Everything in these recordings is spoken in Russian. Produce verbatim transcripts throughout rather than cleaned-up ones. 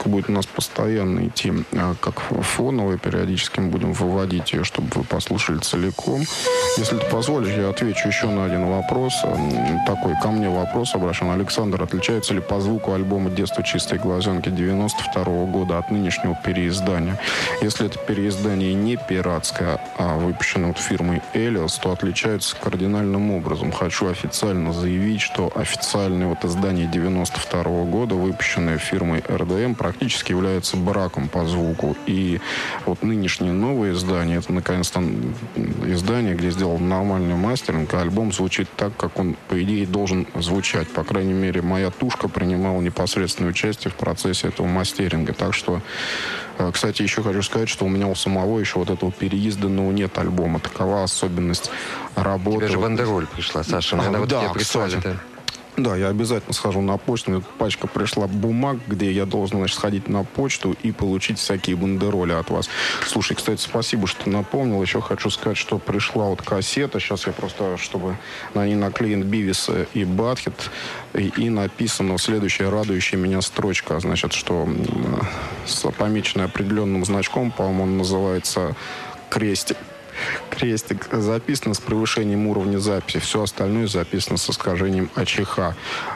музыка будет у нас постоянно идти, как фоновая, периодически мы будем выводить ее, чтобы вы послушали целиком. Если ты позволишь, я отвечу еще на один вопрос. Такой ко мне вопрос обращен. Александр, отличается ли по звуку альбома «Детство чистой глазенки» девяносто второго года от нынешнего переиздания? Если это переиздание не пиратское, а выпущено вот фирмой Элиос, то отличается кардинальным образом. Хочу официально заявить, что официальное вот издание девяносто второго года, выпущенное фирмой эр дэ эм, практически является браком по звуку. И вот нынешнее новое издание, это наконец-то издание, где сделан нормальный мастеринг, а альбом звучит так, как он, по идее, должен звучать. По крайней мере, моя тушка принимала непосредственное участие в процессе этого мастеринга. Так что, кстати, еще хочу сказать, что у меня у самого еще вот этого переизданного нет альбома. Такова особенность работы. Тебе же бандероль пришла, Саша. Наверное, а, вот да, тебе прислали-то. Да, я обязательно схожу на почту. Мне пачка пришла бумаг, где я должен, значит, сходить на почту и получить всякие бандероли от вас. Слушай, кстати, спасибо, что напомнил. Еще хочу сказать, что пришла вот кассета. Сейчас я просто, чтобы на ней наклеен Бивис и Батхед. И, и написано следующая радующая меня строчка. Значит, что э, помеченная определенным значком, по-моему, он называется «Крестик». Крестик записано с превышением уровня записи. Все остальное записано с искажением АЧХ.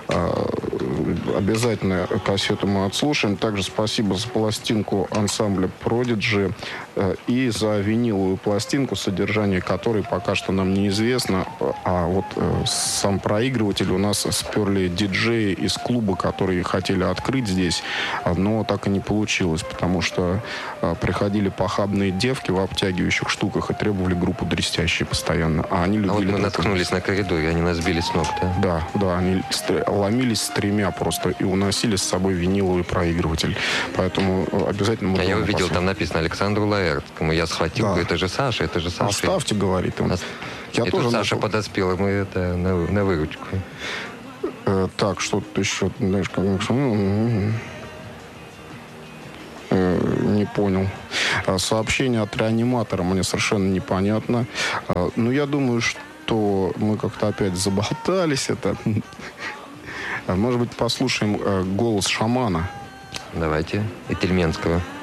Обязательно кассету мы отслушаем. Также спасибо за пластинку ансамбля Prodigy и за виниловую пластинку, содержание которой пока что нам неизвестно. А вот сам проигрыватель у нас сперли диджеи из клуба, которые хотели открыть здесь, но так и не получилось, потому что приходили похабные девки в обтягивающих штуках и требовали группу дрестящие постоянно. А они любили... А вот мы наткнулись на коридоре, они нас сбили с ног, да? Да, да, они ломились с тремя просто и уносили с собой виниловый проигрыватель. Поэтому обязательно... Мы а я увидел, посмотрим. Там написано Александру Лаэртскому. Я схватил, да. Говорю, это же Саша, это же Саша. Оставьте, говорит он. Я и тоже тут Саша начал... подоспел, и мы это на, на выручку. Э, так, что-то еще, знаешь, как... Не понял. Сообщение от реаниматора мне совершенно непонятно. Но я думаю, что мы как-то опять заболтались. Это. Может быть, послушаем голос шамана? Давайте. И Тельменского.